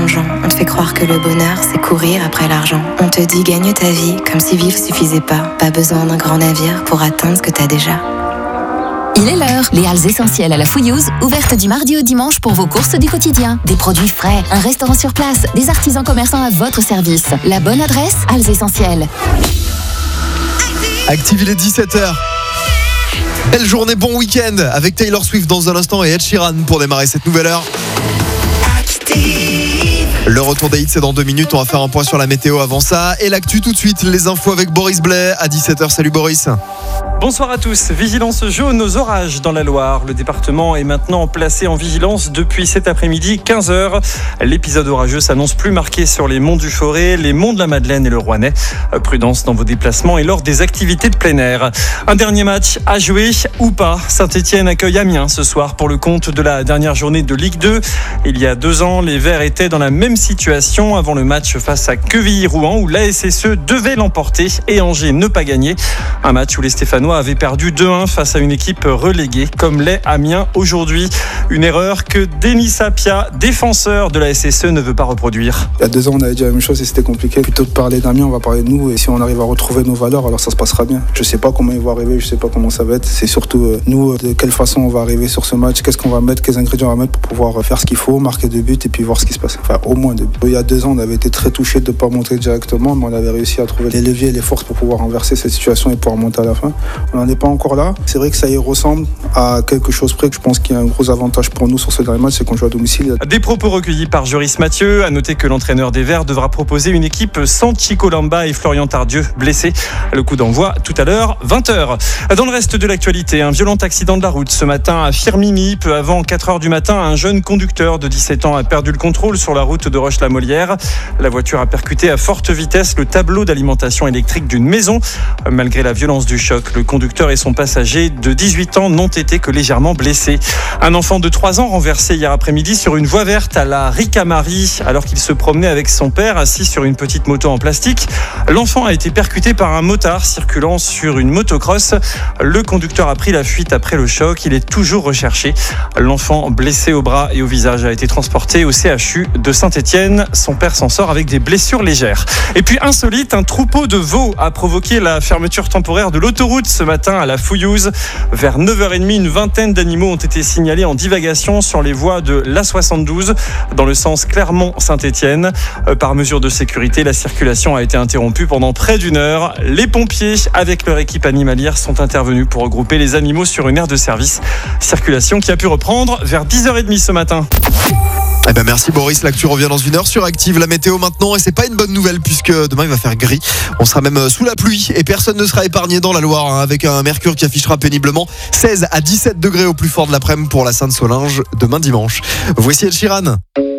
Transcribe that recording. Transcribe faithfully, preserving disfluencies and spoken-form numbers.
plongeant. On te fait croire que le bonheur, c'est courir après l'argent. On te dit gagne ta vie, comme si vivre suffisait pas. Pas besoin d'un grand navire pour atteindre ce que t'as déjà. Il est l'heure. Les Halles essentielles à la Fouillouse, ouvertes du mardi au dimanche pour vos courses du quotidien. Des produits frais, un restaurant sur place, des artisans commerçants à votre service. La bonne adresse, Halles essentielles. Active, il est dix-sept heures. Belle journée, bon week-end avec Taylor Swift dans un instant et Ed Sheeran pour démarrer cette nouvelle heure. Le retour des hits, c'est dans deux minutes. On va faire un point sur la météo avant ça. Et l'actu tout de suite, les infos avec Boris Blais à dix-sept heures. Salut Boris. Bonsoir à tous. Vigilance jaune aux orages dans la Loire. Le département est maintenant placé en vigilance depuis cet après-midi, quinze heures. L'épisode orageux s'annonce plus marqué sur les monts du Forêt, les monts de la Madeleine et le Rouennais. Prudence dans vos déplacements et lors des activités de plein air. Un dernier match à jouer ou pas. Saint-Etienne accueille Amiens ce soir pour le compte de la dernière journée de Ligue deux. Il y a deux ans, les Verts étaient dans la même situation avant le match face à Quevilly-Rouen où l'A S S E devait l'emporter et Angers ne pas gagner. Un match où les Stéphanois avaient perdu deux un face à une équipe reléguée comme l'est Amiens aujourd'hui. Une erreur que Denis Sapia, défenseur de la S S E, ne veut pas reproduire. Il y a deux ans, on avait dit la même chose et c'était compliqué. Plutôt que de parler d'Amiens, on va parler de nous. Et si on arrive à retrouver nos valeurs, alors ça se passera bien. Je ne sais pas comment ils vont arriver, je ne sais pas comment ça va être. C'est surtout euh, nous, de quelle façon on va arriver sur ce match, qu'est-ce qu'on va mettre, quels ingrédients on va mettre pour pouvoir faire ce qu'il faut, marquer deux buts et puis voir ce qui se passe. Enfin, au moins deux buts. Il y a deux ans, on avait été très touchés de ne pas monter directement, mais on avait réussi à trouver les leviers et les forces pour pouvoir renverser cette situation et pouvoir monter à la fin. On n'en est pas encore là. C'est vrai que ça y ressemble à quelque chose près. Je pense qu'il y a un gros avantage pour nous sur ce dernier match, c'est qu'on joue à domicile. Des propos recueillis par Joris Mathieu. À noter que l'entraîneur des Verts devra proposer une équipe sans Chico Lamba et Florian Tardieu blessés. Le coup d'envoi tout à l'heure, vingt heures. Dans le reste de l'actualité, un violent accident de la route ce matin à Firminy. Peu avant quatre heures du matin, un jeune conducteur de dix-sept ans a perdu le contrôle sur la route de Roche-la-Molière. La voiture a percuté à forte vitesse le tableau d'alimentation électrique d'une maison. Malgré la violence du choc, le conducteur et son passager de dix-huit ans n'ont été que légèrement blessés. Un enfant de trois ans renversé hier après-midi sur une voie verte à la Ricamarie alors qu'il se promenait avec son père assis sur une petite moto en plastique. L'enfant a été percuté par un motard circulant sur une motocross. Le conducteur a pris la fuite après le choc. Il est toujours recherché. L'enfant blessé au bras et au visage a été transporté au C H U de Saint-Etienne. Son père s'en sort avec des blessures légères. Et puis insolite, un troupeau de veaux a provoqué la fermeture temporaire de l'autoroute ce matin à la Fouillouse. Vers neuf heures trente, une vingtaine d'animaux ont été signalés en divagation sur les voies de l'A soixante-douze dans le sens Clermont-Saint-Etienne. Par mesure de sécurité, la circulation a été interrompue pendant près d'une heure. Les pompiers, avec leur équipe animalière, sont intervenus pour regrouper les animaux sur une aire de service. Circulation qui a pu reprendre vers dix heures trente ce matin. Eh ben merci Boris, l'actu revient dans une heure sur Active. La météo maintenant, et c'est pas une bonne nouvelle puisque demain il va faire gris. On sera même sous la pluie et personne ne sera épargné dans la Loire hein, avec un mercure qui affichera péniblement seize à dix-sept degrés au plus fort de l'après-midi pour la Sainte-Solange demain dimanche. Voici Ed Sheeran.